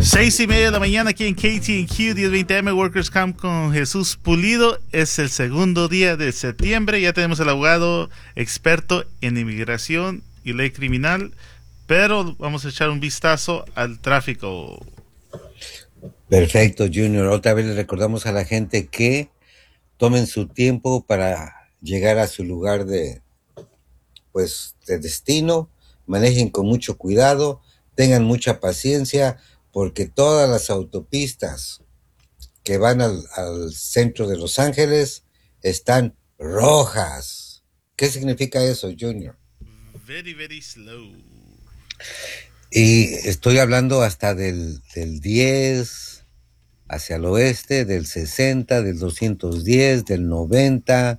6:30 de la mañana aquí en KTNQ 1020M Workers Camp con Jesús Pulido. Es el segundo día de septiembre. Ya tenemos el abogado experto en inmigración y ley criminal, pero vamos a echar un vistazo al tráfico. Perfecto, Junior. Otra vez le recordamos a la gente que tomen su tiempo para llegar a su lugar de destino, manejen con mucho cuidado, tengan mucha paciencia, porque todas las autopistas que van al centro de Los Ángeles están rojas. ¿Qué significa eso, Junior? Very, very slow. Y estoy hablando hasta del 10 hacia el oeste, del 60, del 210, del 90,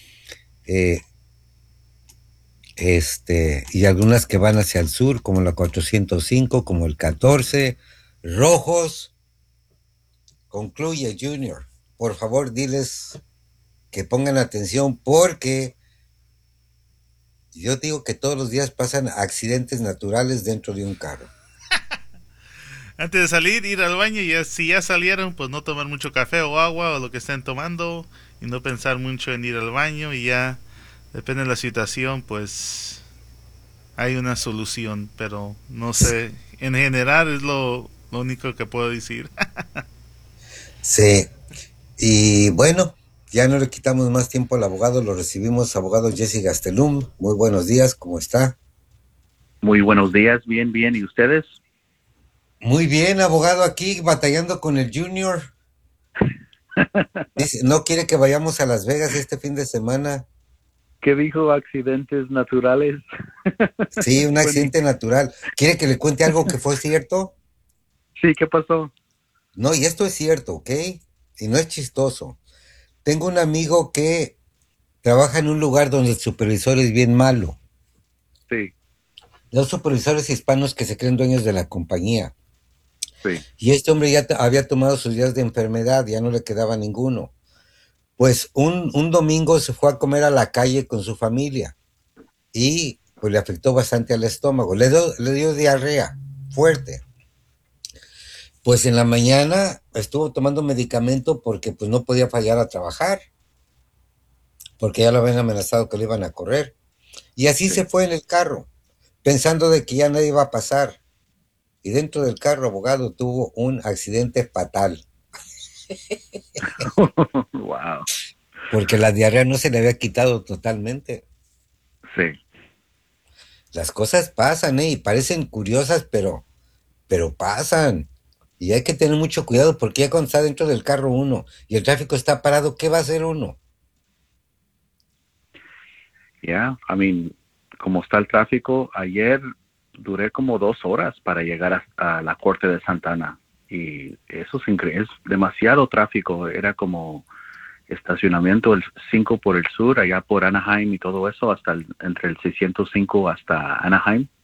y algunas que van hacia el sur, como la 405, como el 14, rojos. Concluye, Junior. Por favor, diles que pongan atención, porque yo digo que todos los días pasan accidentes naturales dentro de un carro. Antes de salir, ir al baño, y si ya salieron, pues no tomar mucho café o agua o lo que estén tomando y no pensar mucho en ir al baño, y ya depende de la situación, pues hay una solución, pero no sé, en general es lo único que puedo decir. Sí, y bueno, ya no le quitamos más tiempo al abogado, lo recibimos, abogado Jesse Gastelum. Muy buenos días, ¿cómo está? Muy buenos días, bien, bien. ¿Y ustedes? Muy bien, abogado, aquí batallando con el Junior. Dice, no quiere que vayamos a Las Vegas este fin de semana. ¿Qué dijo? ¿Accidentes naturales? Sí, un accidente natural. ¿Quiere que le cuente algo que fue cierto? Sí, ¿qué pasó? No, y esto es cierto, ¿ok? Y no es chistoso. Tengo un amigo que trabaja en un lugar donde el supervisor es bien malo. Sí, Los supervisores hispanos que se creen dueños de la compañía. sí. Y este hombre ya había tomado sus días de enfermedad, ya no le quedaba ninguno. Pues un domingo se fue a comer a la calle con su familia y pues le afectó bastante al estómago. Le dio diarrea fuerte. Pues en la mañana estuvo tomando medicamento porque pues no podía fallar a trabajar, porque ya lo habían amenazado que lo iban a correr. Y así Sí. se fue en el carro, pensando de que ya nadie iba a pasar. Y dentro del carro, abogado, tuvo un accidente fatal, Wow. porque la diarrea no se le había quitado totalmente. Sí. Las cosas pasan, y parecen curiosas, pero pasan. Y hay que tener mucho cuidado, porque ya cuando está dentro del carro uno y el tráfico está parado, ¿qué va a hacer uno? Yeah, I mean, como está el tráfico, ayer duré como 2 horas para llegar a la Corte de Santana. Y eso es increíble, es demasiado tráfico. Era como estacionamiento el 5 por el sur, allá por Anaheim y todo eso, entre el 605 hasta Anaheim.